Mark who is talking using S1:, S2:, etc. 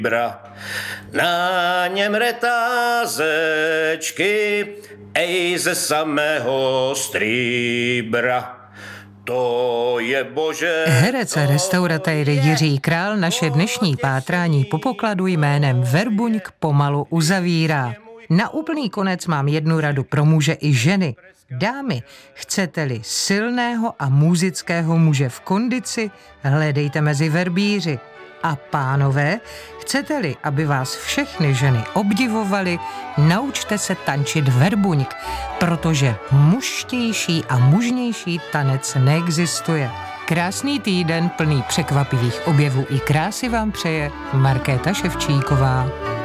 S1: Na něm retázečky, ej ze samého stříbra. To je bože...
S2: Herec a restauratér Jiří Král naše dnešní pátrání po pokladu jménem Verbuňk pomalu uzavírá. Na úplný konec mám jednu radu pro muže i ženy. Dámy, chcete-li silného a muzického muže v kondici, hledejte mezi verbíři. A pánové, chcete-li, aby vás všechny ženy obdivovaly, naučte se tančit verbuňk, protože mužštější a mužnější tanec neexistuje. Krásný týden plný překvapivých objevů i krásy vám přeje Markéta Ševčíková.